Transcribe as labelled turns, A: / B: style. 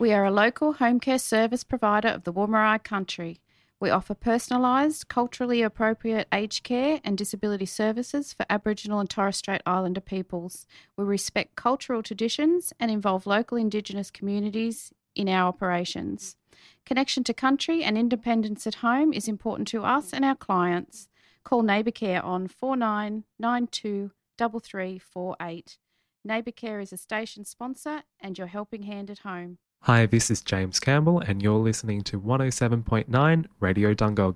A: We are a local home care service provider of the Wammarai country. We offer personalised, culturally appropriate aged care and disability services for Aboriginal and Torres Strait Islander peoples. We respect cultural traditions and involve local Indigenous communities in our operations. Connection to country and independence at home is important to us and our clients. Call Neighbour Care on 4992 3348. Neighbour Care is a station sponsor and your helping hand at home.
B: Hi, this is James Campbell and you're listening to 107.9 Radio Dungog.